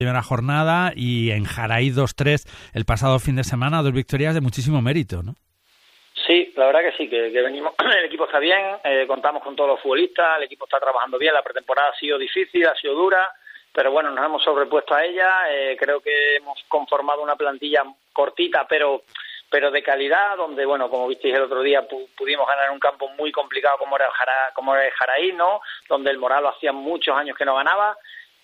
Primera jornada y en Jaraí 2-3 el pasado fin de semana, 2 victorias de muchísimo mérito, ¿no? Sí, la verdad que sí, que venimos, el equipo está bien, contamos con todos los futbolistas, el equipo está trabajando bien, la pretemporada ha sido difícil, ha sido dura, pero bueno, nos hemos sobrepuesto a ella, creo que hemos conformado una plantilla cortita, pero de calidad, donde, bueno, como visteis el otro día, pudimos ganar un campo muy complicado como era el Jaraí, ¿no? Donde el Moralo hacía muchos años que no ganaba.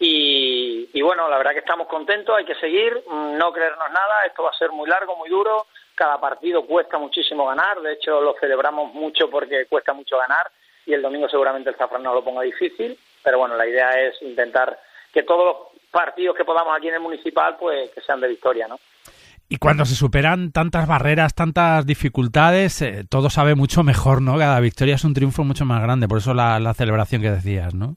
Y bueno, la verdad que estamos contentos, hay que seguir, no creernos nada, esto va a ser muy largo, muy duro, cada partido cuesta muchísimo ganar, de hecho lo celebramos mucho porque cuesta mucho ganar y el domingo seguramente el Zafra nos lo ponga difícil, pero bueno, la idea es intentar que todos los partidos que podamos aquí en el Municipal pues que sean de victoria, ¿no? Y cuando se superan tantas barreras, tantas dificultades, todo sabe mucho mejor, ¿no? Cada victoria es un triunfo mucho más grande, por eso la celebración que decías, ¿no?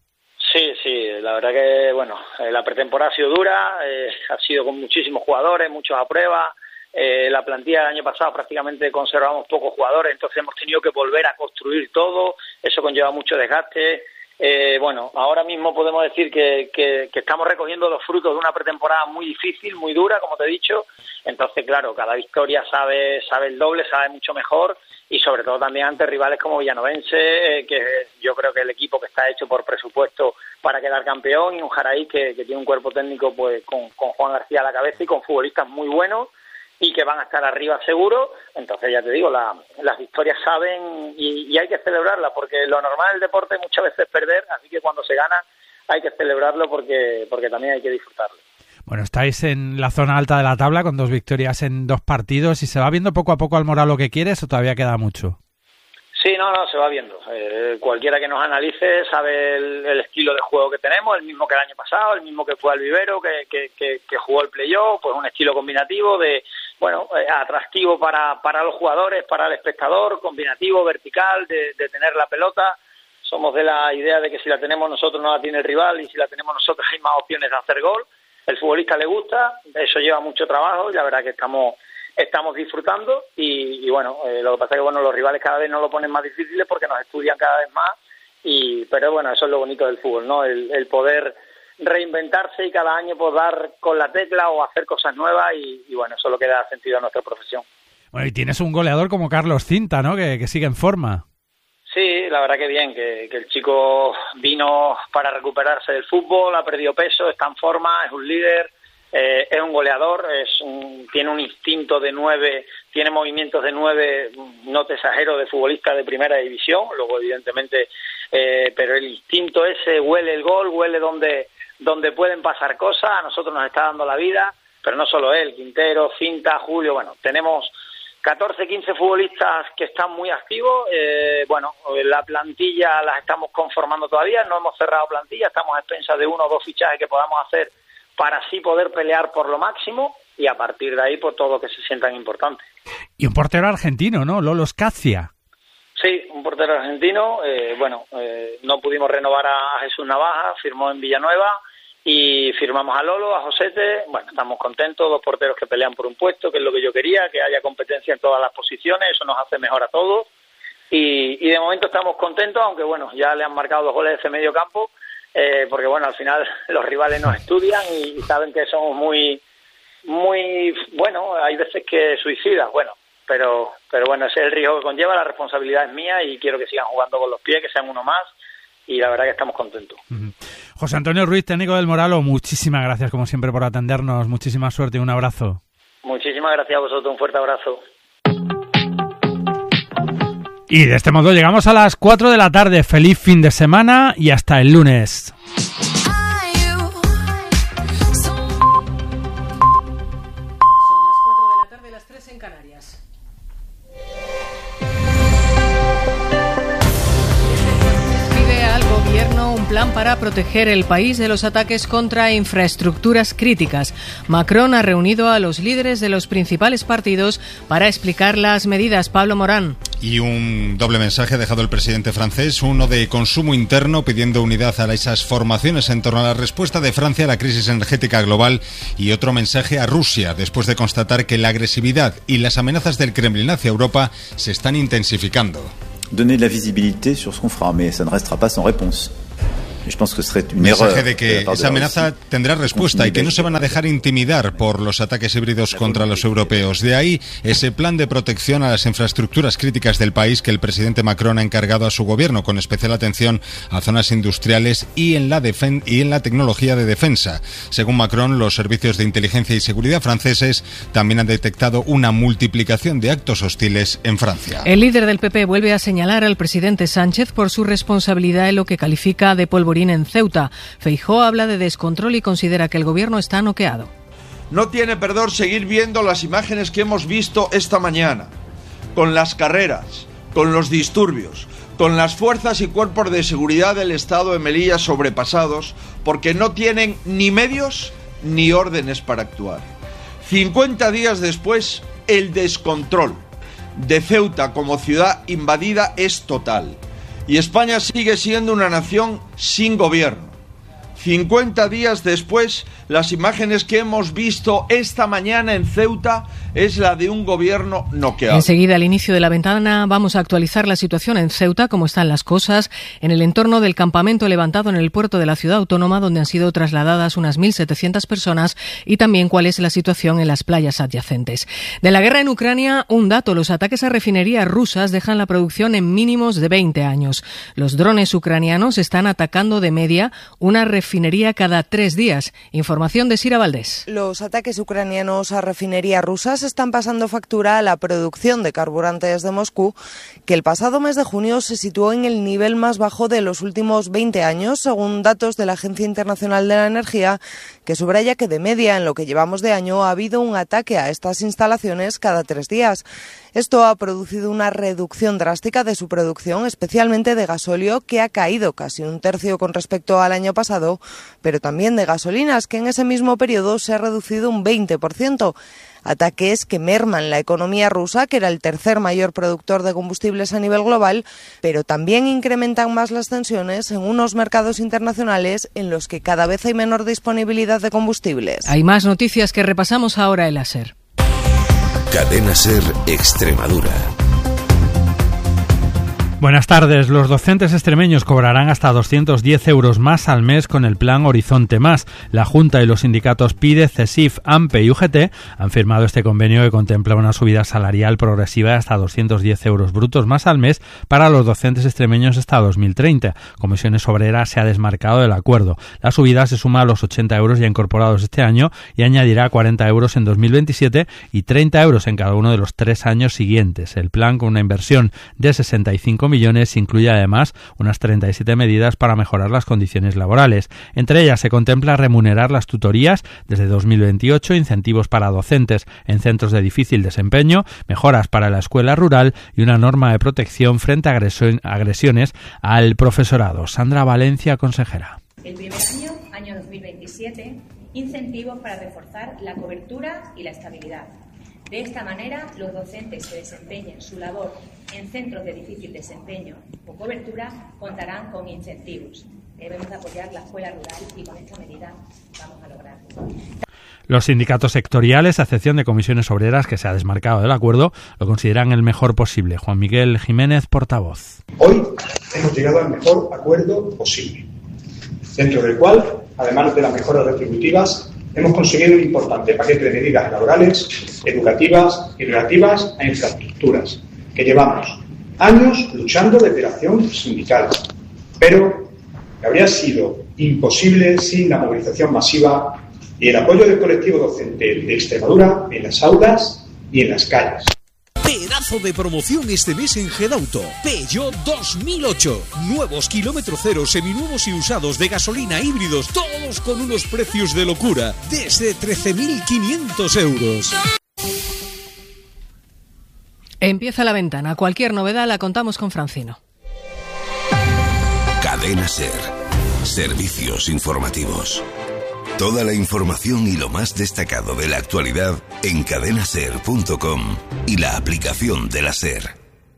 Sí, la verdad que, bueno, la pretemporada ha sido dura, ha sido con muchísimos jugadores, muchos a prueba, la plantilla del año pasado prácticamente conservamos pocos jugadores, entonces hemos tenido que volver a construir todo, eso conlleva mucho desgaste. Bueno, ahora mismo podemos decir que estamos recogiendo los frutos de una pretemporada muy difícil, muy dura, como te he dicho, entonces claro, cada victoria sabe el doble, sabe mucho mejor y sobre todo también ante rivales como Villanovense, que yo creo que el equipo que está hecho por presupuesto para quedar campeón, y un Jaraí que tiene un cuerpo técnico pues con Juan García a la cabeza y con futbolistas muy buenos y que van a estar arriba seguro. Entonces ya te digo, las victorias saben y hay que celebrarlas porque lo normal del deporte muchas veces es perder, así que cuando se gana hay que celebrarlo porque también hay que disfrutarlo. Bueno, estáis en la zona alta de la tabla con 2 victorias en 2 partidos y se va viendo poco a poco al Moralo lo que quieres o todavía queda mucho. Sí, no, se va viendo. Cualquiera que nos analice sabe el estilo de juego que tenemos, el mismo que el año pasado, el mismo que fue al Vivero, que jugó el playoff, pues un estilo combinativo de, bueno, atractivo para los jugadores, para el espectador, combinativo, vertical, de tener la pelota. Somos de la idea de que si la tenemos nosotros no la tiene el rival y si la tenemos nosotros hay más opciones de hacer gol. El futbolista le gusta, eso lleva mucho trabajo y la verdad que estamos disfrutando y bueno, lo que pasa es que bueno, los rivales cada vez nos lo ponen más difíciles porque nos estudian cada vez más pero bueno, eso es lo bonito del fútbol, ¿no? El poder reinventarse y cada año pues dar con la tecla o hacer cosas nuevas y bueno, eso es lo que da sentido a nuestra profesión. Bueno, y tienes un goleador como Carlos Cinta, ¿no? Que sigue en forma. Sí, la verdad que bien, que el chico vino para recuperarse del fútbol, ha perdido peso, está en forma, es un líder, es un goleador, tiene un instinto de 9, tiene movimientos de 9, no te exagero, de futbolista de primera división, luego evidentemente, pero el instinto ese huele el gol, huele donde pueden pasar cosas, a nosotros nos está dando la vida, pero no solo él, Quintero, Cinta, Julio, bueno, tenemos 14, 15 futbolistas que están muy activos, bueno, la plantilla las estamos conformando todavía, no hemos cerrado plantilla, estamos a expensas de 1 o 2 fichajes que podamos hacer para así poder pelear por lo máximo y a partir de ahí por todo lo que se sientan importantes. Y un portero argentino, ¿no? Lolo Scazia. Sí, un portero argentino, bueno, no pudimos renovar a Jesús Navaja, firmó en Villanueva y firmamos a Lolo, a Josete, bueno, estamos contentos, 2 porteros que pelean por un puesto, que es lo que yo quería, que haya competencia en todas las posiciones, eso nos hace mejor a todos y de momento estamos contentos, aunque bueno, ya le han marcado 2 goles de ese medio campo, porque bueno, al final los rivales nos estudian y saben que somos muy, bueno, hay veces que suicidas, bueno, pero bueno, ese es el riesgo que conlleva, la responsabilidad es mía y quiero que sigan jugando con los pies, que sean uno más y la verdad que estamos contentos. José Antonio Ruiz, técnico del Moralo, muchísimas gracias como siempre por atendernos, muchísima suerte y un abrazo. Muchísimas gracias a vosotros, un fuerte abrazo. Y de este modo llegamos a las 4 de la tarde. Feliz fin de semana y hasta el lunes. Son las 4 de la tarde, las 3 en Canarias. Pide al gobierno un plan para proteger el país de los ataques contra infraestructuras críticas. Macron ha reunido a los líderes de los principales partidos para explicar las medidas. Pablo Morán. Y un doble mensaje ha dejado el presidente francés, uno de consumo interno pidiendo unidad a esas formaciones en torno a la respuesta de Francia a la crisis energética global y otro mensaje a Rusia después de constatar que la agresividad y las amenazas del Kremlin hacia Europa se están intensificando. Donner de la visibilité sur ce qu'on fera, mais ça ne restera pas sans réponse. Un mensaje de que esa amenaza tendrá respuesta y que no se van a dejar intimidar por los ataques híbridos contra los europeos. De ahí ese plan de protección a las infraestructuras críticas del país que el presidente Macron ha encargado a su gobierno, con especial atención a zonas industriales y en la tecnología de defensa. Según Macron, los servicios de inteligencia y seguridad franceses también han detectado una multiplicación de actos hostiles en Francia. El líder del PP vuelve a señalar al presidente Sánchez por su responsabilidad en lo que califica de polvorín en Ceuta. Feijóo habla de descontrol y considera que el gobierno está noqueado. No tiene perdón seguir viendo las imágenes que hemos visto esta mañana, con las carreras, con los disturbios, con las fuerzas y cuerpos de seguridad del Estado de Melilla sobrepasados, porque no tienen ni medios ni órdenes para actuar. 50 días después, el descontrol de Ceuta como ciudad invadida es total. Y España sigue siendo una nación sin gobierno. 50 días después, las imágenes que hemos visto esta mañana en Ceuta es la de un gobierno noqueado. Enseguida, al inicio de la ventana, vamos a actualizar la situación en Ceuta, cómo están las cosas en el entorno del campamento levantado en el puerto de la ciudad autónoma, donde han sido trasladadas unas 1.700 personas, y también cuál es la situación en las playas adyacentes. De la guerra en Ucrania, un dato: los ataques a refinerías rusas dejan la producción en mínimos de 20 años. Los drones ucranianos están atacando de media una refinería cada 3 días. Información de Sira Valdés. Los ataques ucranianos a refinerías rusas están pasando factura a la producción de carburantes de Moscú, que el pasado mes de junio se situó en el nivel más bajo de los últimos 20 años, según datos de la Agencia Internacional de la Energía, que subraya que de media en lo que llevamos de año ha habido un ataque a estas instalaciones cada 3 días. Esto ha producido una reducción drástica de su producción, especialmente de gasóleo, que ha caído casi 1/3 con respecto al año pasado, pero también de gasolinas, que en ese mismo periodo se ha reducido un 20%. Ataques que merman la economía rusa, que era el tercer mayor productor de combustibles a nivel global, pero también incrementan más las tensiones en unos mercados internacionales en los que cada vez hay menor disponibilidad de combustibles. Hay más noticias que repasamos ahora en la SER. Cadena SER Extremadura. Buenas tardes. Los docentes extremeños cobrarán hasta 210 euros más al mes con el plan Horizonte Más. La Junta y los sindicatos PIDE, CESIF, AMPE y UGT han firmado este convenio que contempla una subida salarial progresiva de hasta 210 euros brutos más al mes para los docentes extremeños hasta 2030. Comisiones Obreras se ha desmarcado del acuerdo. La subida se suma a los 80 euros ya incorporados este año y añadirá 40 euros en 2027 y 30 euros en cada uno de los 3 años siguientes. El plan, con una inversión de 65 millones, incluye además unas 37 medidas para mejorar las condiciones laborales. Entre ellas se contempla remunerar las tutorías desde 2028, incentivos para docentes en centros de difícil desempeño, mejoras para la escuela rural y una norma de protección frente a agresiones al profesorado. Sandra Valencia, consejera. El primer año 2027, incentivos para reforzar la cobertura y la estabilidad. De esta manera, los docentes que desempeñen su labor en centros de difícil desempeño o cobertura contarán con incentivos. Debemos apoyar la escuela rural y con esta medida vamos a lograrlo. Los sindicatos sectoriales, a excepción de Comisiones Obreras, que se ha desmarcado del acuerdo, lo consideran el mejor posible. Juan Miguel Jiménez, portavoz. Hoy hemos llegado al mejor acuerdo posible, dentro del cual, además de las mejoras retributivas, hemos conseguido un importante paquete de medidas laborales, educativas y relativas a infraestructuras, que llevamos años luchando desde la acción sindical, pero que habría sido imposible sin la movilización masiva y el apoyo del colectivo docente de Extremadura en las aulas y en las calles. Pedazo de promoción este mes en Gedauto. Peugeot 2008. Nuevos kilómetro cero, seminuevos y usados de gasolina, híbridos, todos con unos precios de locura, desde 13.500 euros. Empieza la ventana. Cualquier novedad la contamos con Francino. Cadena SER. Servicios informativos. Toda la información y lo más destacado de la actualidad en cadenaser.com y la aplicación de la SER.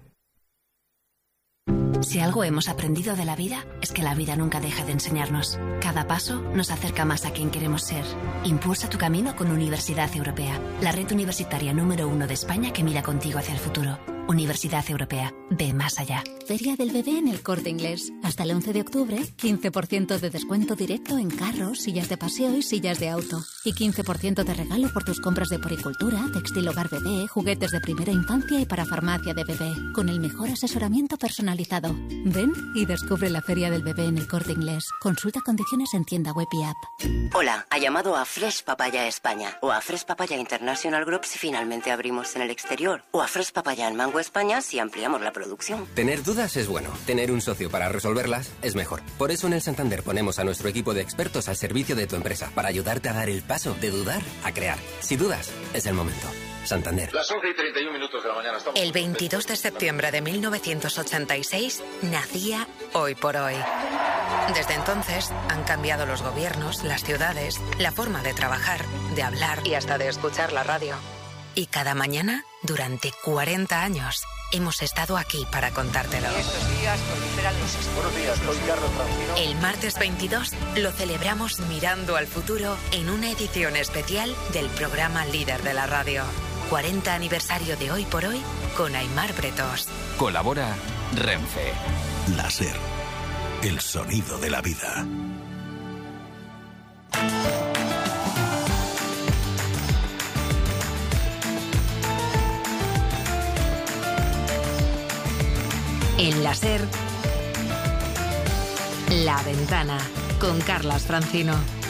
Si algo hemos aprendido de la vida, es que la vida nunca deja de enseñarnos. Cada paso nos acerca más a quien queremos ser. Impulsa tu camino con Universidad Europea, la red universitaria número 1 de España que mira contigo hacia el futuro. Universidad Europea. Ve más allá. Feria del Bebé en El Corte Inglés. Hasta el 11 de octubre, 15% de descuento directo en carros, sillas de paseo y sillas de auto. Y 15% de regalo por tus compras de poricultura, textil hogar bebé, juguetes de primera infancia y para farmacia de bebé. Con el mejor asesoramiento personalizado. Ven y descubre la Feria del Bebé en El Corte Inglés. Consulta condiciones en tienda web y app. Hola, ha llamado a Fresh Papaya España o a Fresh Papaya International Group si finalmente abrimos en el exterior, o a Fresh Papaya en Mango España si ampliamos la producción. Tener dudas es bueno, tener un socio para resolverlas es mejor. Por eso en el Santander ponemos a nuestro equipo de expertos al servicio de tu empresa, para ayudarte a dar el paso de dudar a crear. Si dudas, es el momento. Santander. Las 11:31 de la mañana. El 22 de septiembre de 1986 nacía Hoy por Hoy. Desde entonces han cambiado los gobiernos, las ciudades, la forma de trabajar, de hablar y hasta de escuchar la radio. Y cada mañana, durante 40 años, hemos estado aquí para contártelo. Estos días proliferan los Buenos días, soy Carlos Francino. El martes 22 lo celebramos mirando al futuro en una edición especial del programa líder de la radio. 40 aniversario de Hoy por Hoy con Aimar Bretos. Colabora Renfe. La SER, el sonido de la vida. En la SER, La Ventana, con Carlas Francino.